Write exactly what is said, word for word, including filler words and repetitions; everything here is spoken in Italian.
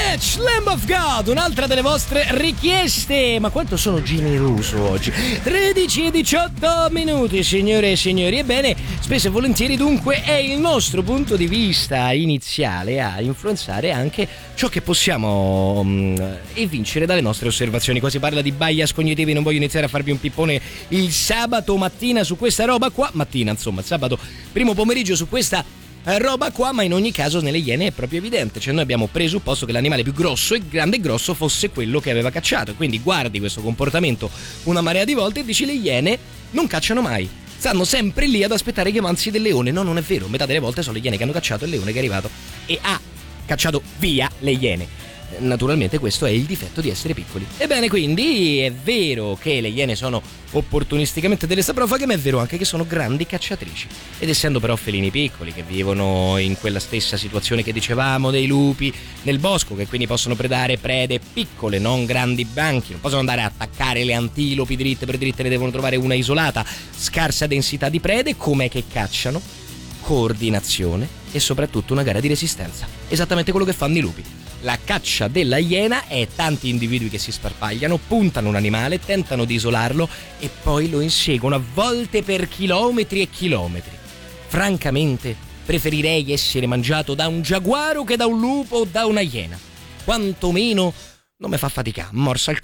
Match, Lamb of God, un'altra delle vostre richieste. Ma quanto sono generoso oggi. Tredici e diciotto minuti, signore e signori. Ebbene, spesso e volentieri dunque è il nostro punto di vista iniziale a influenzare anche ciò che possiamo um, evincere dalle nostre osservazioni. Qua si parla di bias cognitivi, non voglio iniziare a farvi un pippone il sabato mattina su questa roba qua, mattina insomma, sabato primo pomeriggio su questa roba qua, ma in ogni caso nelle iene è proprio evidente, cioè noi abbiamo presupposto che l'animale più grosso e grande e grosso fosse quello che aveva cacciato, quindi guardi questo comportamento una marea di volte e dici le iene non cacciano mai, stanno sempre lì ad aspettare che avanzi del leone. No, non è vero, metà delle volte sono le iene che hanno cacciato e il leone che è arrivato e ha cacciato via le iene. Naturalmente questo è il difetto di essere piccoli. Ebbene, quindi è vero che le iene sono opportunisticamente delle saprofaghe, ma è vero anche che sono grandi cacciatrici. Ed essendo però felini piccoli che vivono in quella stessa situazione che dicevamo dei lupi nel bosco, che quindi possono predare prede piccole, non grandi banchi, non possono andare a attaccare le antilopi dritte per dritte, ne devono trovare una isolata, scarsa densità di prede, com'è che cacciano? Coordinazione e soprattutto una gara di resistenza. Esattamente quello che fanno i lupi. La caccia della iena è tanti individui che si sparpagliano, puntano un animale, tentano di isolarlo e poi lo inseguono a volte per chilometri e chilometri. Francamente, preferirei essere mangiato da un giaguaro che da un lupo o da una iena. Quantomeno non mi fa fatica, morsa al